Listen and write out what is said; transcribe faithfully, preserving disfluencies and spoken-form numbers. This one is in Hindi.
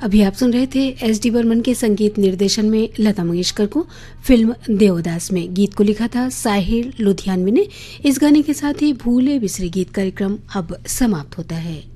अभी आप सुन रहे थे एस डी बर्मन के संगीत निर्देशन में लता मंगेशकर को फिल्म देवदास में। गीत को लिखा था साहिर लुधियानवी ने। इस गाने के साथ ही भूले बिसरे गीत कार्यक्रम अब समाप्त होता है।